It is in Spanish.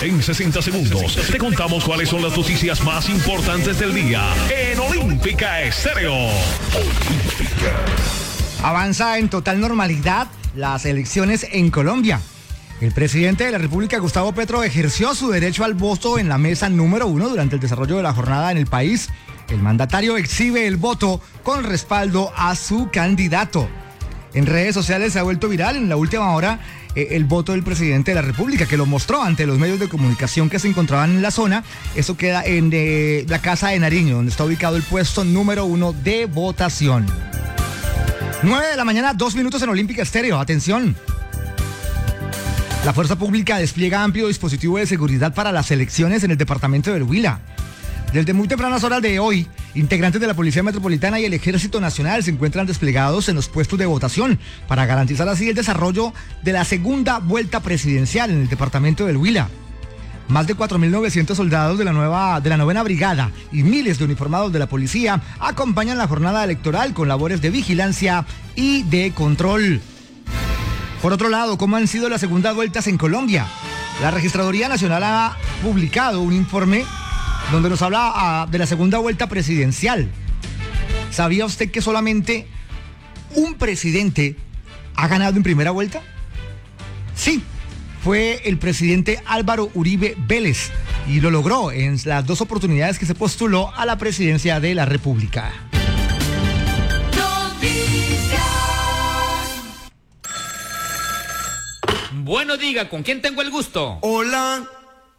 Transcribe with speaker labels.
Speaker 1: En 60 segundos te contamos cuáles son las noticias más importantes del día en Olímpica Estéreo.
Speaker 2: Avanza en total normalidad las elecciones en Colombia. El presidente de la República, Gustavo Petro, ejerció su derecho al voto en la mesa número 1 durante el desarrollo de la jornada en el país. El mandatario exhibe el voto con respaldo a su candidato. En redes sociales se ha vuelto viral en la última hora el voto del presidente de la República, que lo mostró ante los medios de comunicación que se encontraban en la zona. Eso queda en la Casa de Nariño, donde está ubicado el puesto número 1 de votación. 9 de la mañana, 2 minutos en Olímpica Estéreo. Atención. La Fuerza Pública despliega amplio dispositivo de seguridad para las elecciones en el departamento del Huila. Desde muy tempranas horas de hoy, integrantes de la Policía Metropolitana y el Ejército Nacional se encuentran desplegados en los puestos de votación para garantizar así el desarrollo de la segunda vuelta presidencial en el departamento del Huila. Más de 4.900 soldados de la novena brigada y miles de uniformados de la policía acompañan la jornada electoral con labores de vigilancia y de control. Por otro lado, ¿cómo han sido las segundas vueltas en Colombia? La Registraduría Nacional ha publicado un informe donde nos habla de la segunda vuelta presidencial. ¿Sabía usted que solamente un presidente ha ganado en primera vuelta? Sí, fue el presidente Álvaro Uribe Vélez y lo logró en las 2 oportunidades que se postuló a la presidencia de la República.
Speaker 3: Bueno, diga, ¿con quién tengo el gusto?
Speaker 4: Hola.